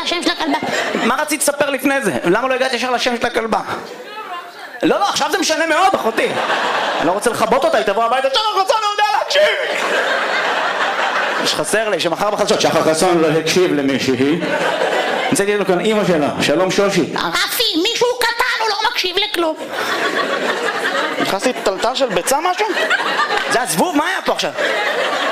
השם של הכלבה. מה רצית לספר לפני זה? למה לא הגעת ישר לשם של הכלבה? לא, עכשיו זה משנה מאוד, אחותי. אני לא רוצה לחבות אותה, היא תבוא הביתה, שחר חסון לא יודע להקשיב! יש חסר לי, שמחר בחדשות, שחר חסון לא הקשיב למישהי. נצאתי לנו כאן אמא שלה, שלום שושי. רפי, מישהו קטן, הוא לא מקשיב לכלום. נכנסתי טלטל של ביצה משהו? זה הזבוב, מה היה פה עכשיו?